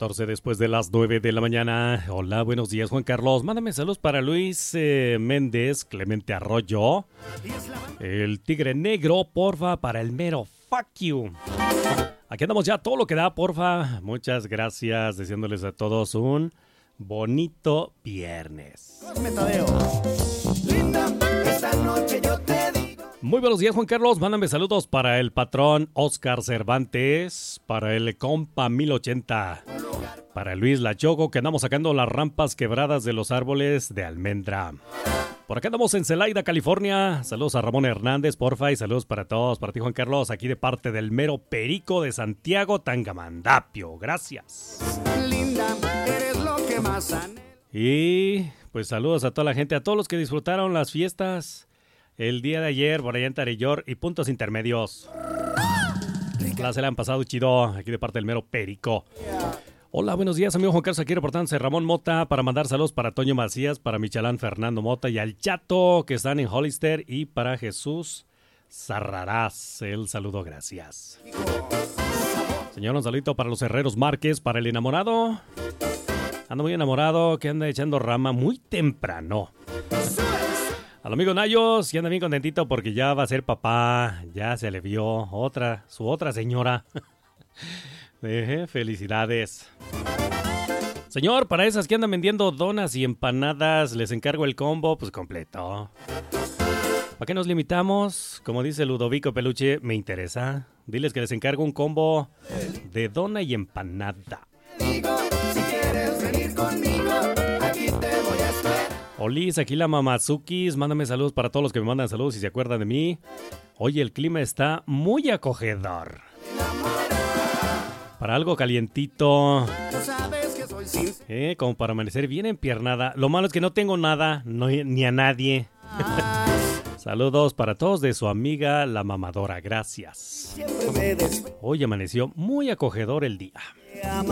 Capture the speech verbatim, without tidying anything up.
catorce después de las nueve de la mañana. Hola, buenos días, Juan Carlos. Mándame saludos para Luis eh, Méndez, Clemente Arroyo, el Tigre Negro, porfa, para el mero fuck you. Aquí andamos ya, todo lo que da, porfa. Muchas gracias, deseándoles a todos un bonito viernes. Linda, esta noche yo te digo. Muy buenos días, Juan Carlos. Mándame saludos para el patrón Oscar Cervantes, para el compa mil ochenta, para Luis Lachoco, que andamos sacando las rampas quebradas de los árboles de almendra. Por acá andamos en Celaya, California. Saludos a Ramón Hernández, porfa, y saludos para todos. Para ti, Juan Carlos, aquí de parte del mero Perico de Santiago Tangamandapio. Gracias. Linda, eres lo que más anhelo. Y pues saludos a toda la gente, a todos los que disfrutaron las fiestas el día de ayer por allá en Tarellor y puntos intermedios. Ojalá se la han pasado chido aquí de parte del mero Perico. Hola, buenos días, amigo Juan Carlos, aquí reportándose Ramón Mota para mandar saludos para Toño Macías, para Michalán Fernando Mota y al Chato que están en Hollister, y para Jesús Sarrarás. El saludo, gracias. Señor, un saludito para los Herreros Márquez, para el enamorado. Ando muy enamorado, que anda echando rama muy temprano. Al amigo Nayos, que anda bien contentito porque ya va a ser papá. Ya se le vio otra, su otra señora. Eh, felicidades. Señor, para esas que andan vendiendo donas y empanadas, les encargo el combo, pues completo. ¿Para qué nos limitamos? Como dice Ludovico Peluche, me interesa. Diles que les encargo un combo de dona y empanada. Digo, si quieres venir conmigo, aquí te voy a esperar. Olis, aquí la Mamazukis, mándame saludos para todos los que me mandan saludos y se acuerdan de mí. Oye, el clima está muy acogedor. Para algo calientito, Tú sabes que soy sincero. eh, como para amanecer bien empiernada. Lo malo es que no tengo nada, no, ni a nadie. Saludos para todos de su amiga la mamadora, gracias. Siempre me deseo Hoy amaneció muy acogedor el día. amar.